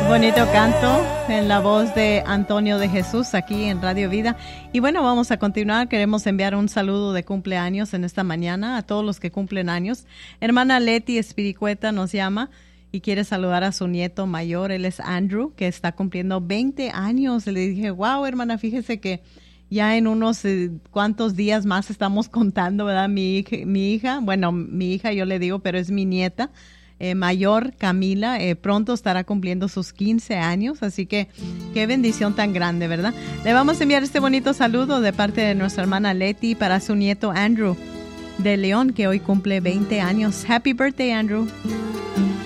Bonito canto en la voz de Antonio de Jesús aquí en Radio Vida. Y bueno, vamos a continuar. Queremos enviar un saludo de cumpleaños en esta mañana a todos los que cumplen años. Hermana Leti Espiricueta nos llama y quiere saludar a su nieto mayor. Él es Andrew, que está cumpliendo 20 años. Le dije, wow, hermana, fíjese que ya en unos cuantos días más estamos contando, ¿verdad? Mi hija, bueno, mi hija yo le digo, pero es mi nieta. Mayor, Camila, pronto estará cumpliendo sus 15 años, así que qué bendición tan grande, ¿verdad? Le vamos a enviar este bonito saludo de parte de nuestra hermana Leti para su nieto Andrew de León, que hoy cumple 20 años. Happy birthday, Andrew.